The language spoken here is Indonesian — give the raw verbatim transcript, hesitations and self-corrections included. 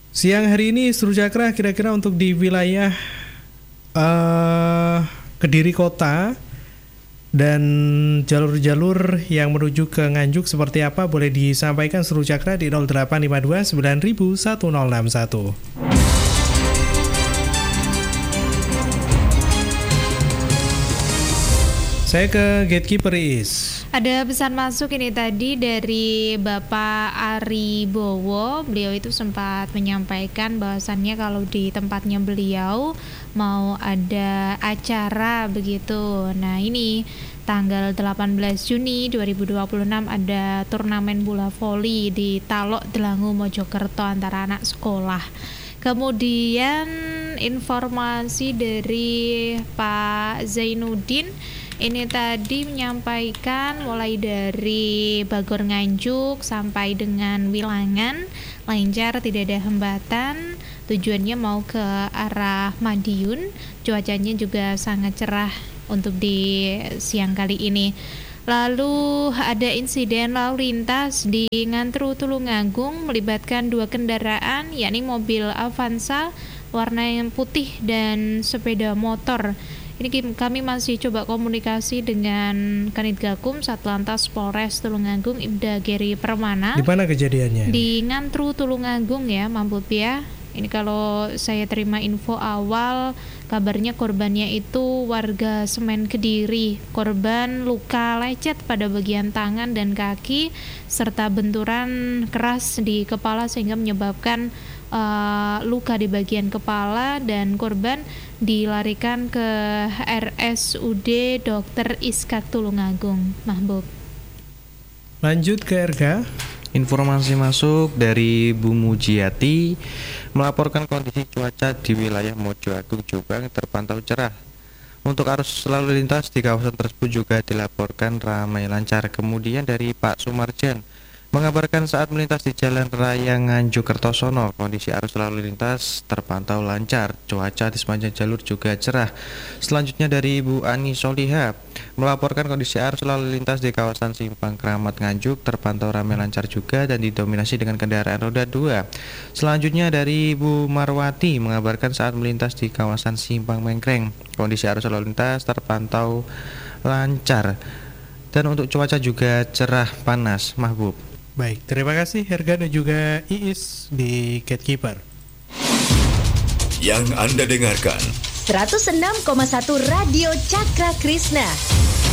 Siang hari ini Seru Cakra kira-kira untuk di wilayah uh, Kediri Kota dan jalur-jalur yang menuju ke Nganjuk seperti apa boleh disampaikan Seru Cakra di nol delapan lima dua sembilan nol nol satu nol enam satu. Saya ke Gatekeeper Is. Ada pesan masuk ini tadi dari Bapak Ari Bowo. Beliau itu sempat menyampaikan bahwasannya kalau di tempatnya beliau mau ada acara begitu. Nah ini tanggal delapan belas Juni dua ribu dua puluh enam ada turnamen bola voli di Talok Delangu Mojokerto antara anak sekolah. Kemudian informasi dari Pak Zainuddin ini tadi menyampaikan mulai dari Bagor Nganjuk sampai dengan Wilangan lancar, tidak ada hambatan. Tujuannya mau ke arah Madiun. Cuacanya juga sangat cerah untuk di siang kali ini. Lalu ada insiden lalu lintas di Ngantru Tulungagung melibatkan dua kendaraan, yakni mobil Avanza warna yang putih dan sepeda motor. Ini kami masih coba komunikasi dengan Kanit Gakum Satlantas Polres Tulungagung Ibda Geri Permana. Di mana kejadiannya? Di Ngantru Tulungagung ya, Mambut ya. Ini kalau saya terima info awal, kabarnya korbannya itu warga Semen Kediri. Korban luka lecet pada bagian tangan dan kaki serta benturan keras di kepala sehingga menyebabkan uh, luka di bagian kepala, dan korban dilarikan ke R S U D Dokter Iskak Tulungagung. Mahbub. Lanjut ke R K. Informasi masuk dari Bu Mujiati melaporkan kondisi cuaca di wilayah Mojoagung, Jombang terpantau cerah. Untuk arus lalu lintas di kawasan tersebut juga dilaporkan ramai lancar. Kemudian dari Pak Sumarjan mengabarkan saat melintas di Jalan Raya Nganjuk Kertosono, kondisi arus lalu lintas terpantau lancar, cuaca di sepanjang jalur juga cerah. Selanjutnya dari Ibu Ani Soliha melaporkan kondisi arus lalu lintas di kawasan Simpang Keramat Nganjuk terpantau ramai lancar juga dan didominasi dengan kendaraan roda dua. Selanjutnya dari Ibu Marwati mengabarkan saat melintas di kawasan Simpang Mengkreng, kondisi arus lalu lintas terpantau lancar dan untuk cuaca juga cerah panas. Mahbub. Baik, terima kasih Herga dan juga Iis di Gatekeeper. Yang Anda dengarkan seratus enam koma satu Radio Cakra Krishna.